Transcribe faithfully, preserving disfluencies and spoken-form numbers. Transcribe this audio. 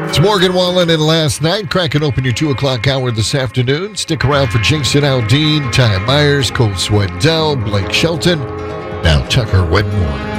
It's Morgan Wallen and Last Night, cracking open your two o'clock hour this afternoon. Stick around for Jason Aldean, Ty Myers, Cole Swindell, Blake Shelton. Now Tucker Wedmore.